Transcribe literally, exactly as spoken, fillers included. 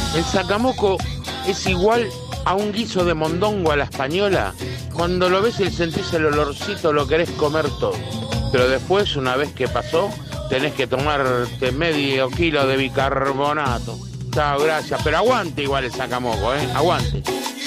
El sacamoco es igual a un guiso de mondongo a la española. Cuando lo ves y sentís el olorcito, lo querés comer todo. Pero después, una vez que pasó, tenés que tomarte medio kilo de bicarbonato. Chao, gracias. Pero aguante igual el sacamoco, ¿eh? Aguante.